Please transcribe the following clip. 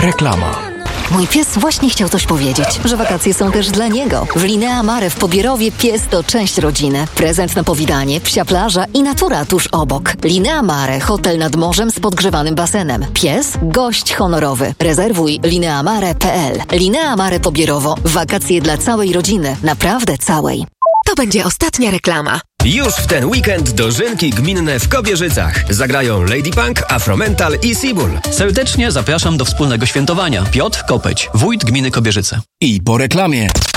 Reklama. Mój pies właśnie chciał coś powiedzieć, że wakacje są też dla niego. W Linea Mare w Pobierowie pies to część rodziny. Prezent na powitanie, psia plaża i natura tuż obok. Linea Mare, hotel nad morzem z podgrzewanym basenem. Pies, gość honorowy. Rezerwuj lineamare.pl. Linea Mare Pobierowo. Wakacje dla całej rodziny. Naprawdę całej. To będzie ostatnia reklama. Już w ten weekend dożynki gminne w Kobierzycach. Zagrają Lady Punk, Afromental i Seabull. Serdecznie zapraszam do wspólnego świętowania. Piotr Kopeć, wójt gminy Kobierzyce. I po reklamie.